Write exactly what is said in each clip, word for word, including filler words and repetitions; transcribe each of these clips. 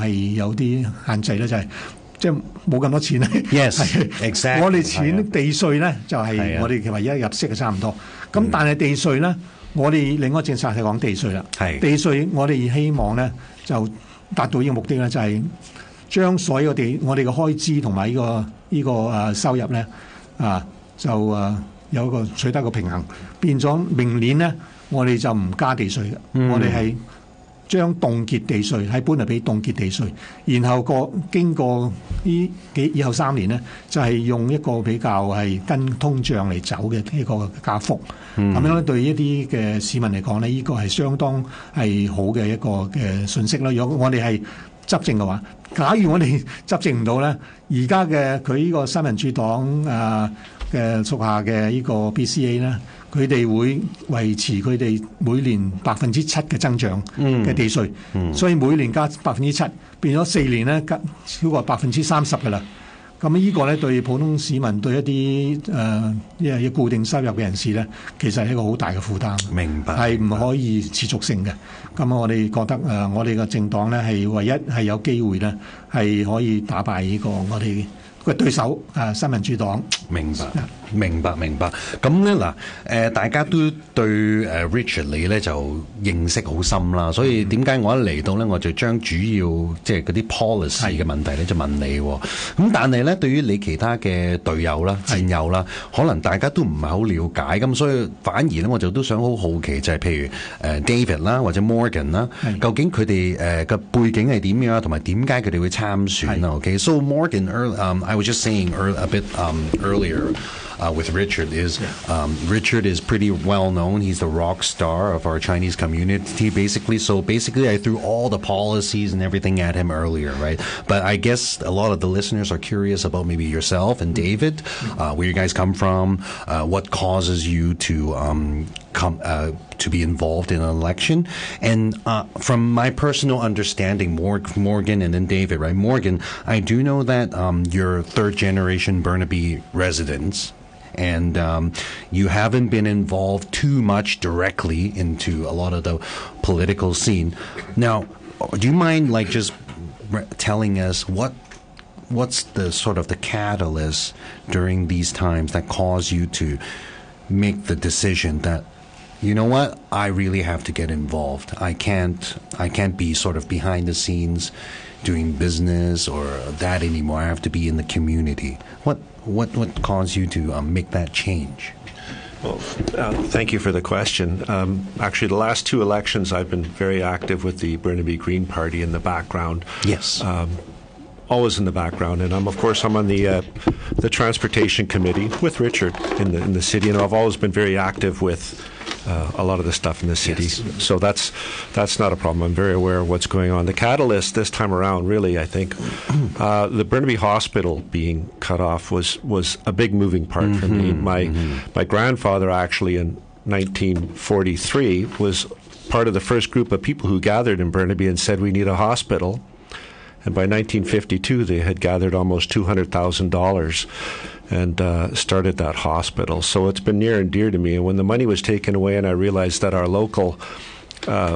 係有啲限制咧，就係、是。即係冇咁多錢咧 ，yes， exactly。 我哋錢地稅咧就係我哋唯一入息嘅差唔多。咁但係地稅咧，我哋另外政策係講地稅啦。地稅我哋希望咧就達到呢個目的咧，就係將所有地我哋嘅開支同埋呢個呢個誒收入咧啊就誒有一個取得一個平衡，變咗明年咧我哋就唔加地稅嘅，嗯、我哋係。將凍結地稅喺搬嚟俾凍結地稅，然後個經過呢幾以後三年咧，就係、是、用一個比較係跟通脹嚟走嘅呢個加幅。咁、嗯、樣咧對一啲嘅市民嚟講咧，呢、這個係相當係好嘅一個嘅信息啦。如果我哋係執政嘅話，假如我哋執政唔到咧，而家嘅佢呢個新民主黨啊嘅屬下嘅呢個 B C A 咧。佢哋會維持佢哋每年百分之七嘅增長嘅地稅，嗯嗯、所以每年加百分之七，變咗四年咧加超過百分之三十㗎啦。咁呢個咧對普通市民對一啲誒一係固定收入嘅人士咧，其實係一個好大嘅負擔。 明白， 係唔可以持續性嘅。咁我哋覺得誒、呃，我哋嘅政黨咧係唯一係有機會咧係可以打敗呢個我哋嘅對手啊，新民主黨。 明白。明白明白，咁咧嗱，誒大家都對誒 Richard 你咧就認識好深啦，所以點解我一嚟到咧，我就將主要即係嗰啲 policy 嘅問題咧就問你，咁但係咧對於你其他嘅隊友啦、戰友啦，可能大家都唔係好了解，咁所以反而咧我就都想好好奇就係譬如誒 David 啦或者 Morgan 啦，究竟佢哋誒嘅背景係點樣，同埋點解佢哋會參選啊 ？OK，so Morgan, um, I was just saying a bit um, earlier. Uh, with Richard is um, Richard is pretty well known. He's the rock star of our Chinese community, basically. So basically, I threw all the policies and everything at him earlier, right? But I guess a lot of the listeners are curious about maybe yourself and David, uh, where you guys come from, uh, what causes you to um, come uh, to be involved in an election, and uh, from my personal understanding, Morgan and then David, right? Morgan, I do know that um, you're third generation Burnaby residents. And um, you haven't been involved too much directly into a lot of the political scene. Now, do you mind like just re- telling us what what's the sort of the catalyst during these times that caused you to make the decision that, you know what, I really have to get involved. I can't I can't be sort of behind the scenes doing business or that anymore. I have to be in the community. What What what caused you to um, make that change? Well, uh, thank you for the question. Um, actually, the last two elections, I've been very active with the Burnaby Green Party in the background. Yes. Um, always in the background, and I'm of course I'm on the uh, the transportation committee with Richard in the in the city, and I've always been very active with uh, a lot of the stuff in the city. Yes. So that's that's not a problem. I'm very aware of what's going on. The catalyst this time around, really, I think, uh, the Burnaby Hospital being cut off was was a big moving part mm-hmm. for me. My mm-hmm. my grandfather actually in nineteen forty-three was part of the first group of people who gathered in Burnaby and said we need a hospital. And by nineteen fifty-two, they had gathered almost two hundred thousand dollars and uh, started that hospital. So it's been near and dear to me. And when the money was taken away and I realized that our local, uh,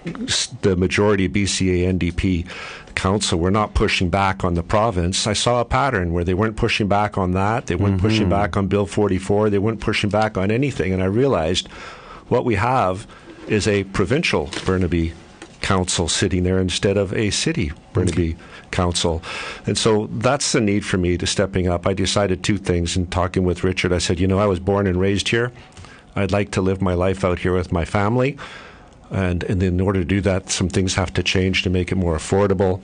the majority B C A N D P council were not pushing back on the province, I saw a pattern where they weren't pushing back on that. They weren't mm-hmm. pushing back on Bill forty-four. They weren't pushing back on anything. And I realized what we have is a provincial Burnaby council sitting there instead of a city Burnaby okay. council. And so that's the need for me to stepping up. I decided two things in talking with Richard. I said, you know, I was born and raised here. I'd like to live my life out here with my family. And, and in order to do that, some things have to change to make it more affordable,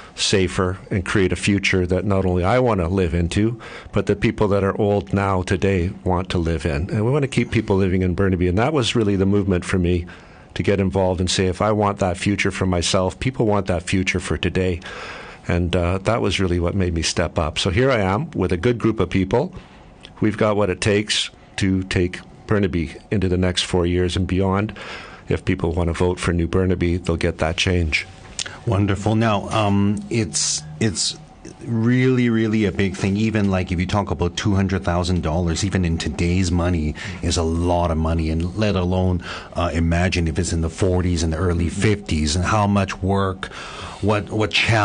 safer, and create a future that not only I want to live into, but the people that are old now today want to live in. And we want to keep people living in Burnaby. And that was really the movement for me, to get involved and say, if I want that future for myself, people want that future for today. And uh, that was really what made me step up. So here I am with a good group of people. We've got what it takes to take Burnaby into the next four years and beyond. If people want to vote for New Burnaby, they'll get that change. Wonderful. Now, um, it's it's really, really a big thing. Even like if you talk about two hundred thousand dollars, even in today's money, is a lot of money. And let alone uh, imagine if it's in the forties and the early fifties and how much work, what what challenge.